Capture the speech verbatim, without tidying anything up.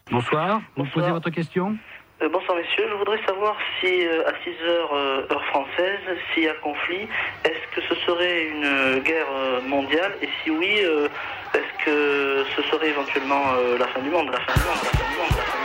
Bonsoir, vous Bonsoir. posez votre question. Euh, bonsoir messieurs, je voudrais savoir si euh, à six heures euh, heure française, s'il y a conflit, est-ce que ce serait une guerre euh, mondiale et si oui, euh, est-ce que ce serait éventuellement euh, la fin du monde, la fin du monde, la fin du monde, la fin du monde.